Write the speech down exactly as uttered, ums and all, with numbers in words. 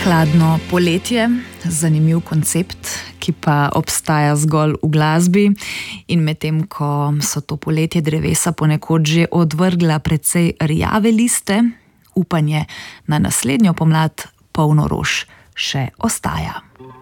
Hladno poletje, zanimiv koncept, ki pa obstaja zgolj v glasbi, in medtem ko so to poletje drevesa ponekod že odvrgla precej rjave liste, upanje na naslednjo pomlad polno rož še ostaja.